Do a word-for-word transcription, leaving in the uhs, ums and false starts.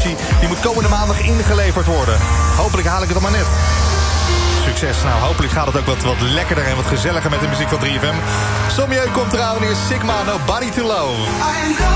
productie. Die moet komende maandag ingeleverd worden. Hopelijk haal ik het allemaal net. Succes. Nou, hopelijk gaat het ook wat, wat lekkerder en wat gezelliger met de muziek van drie F M. Sommieu komt eraan, hier is Sigma, Nobody to Love.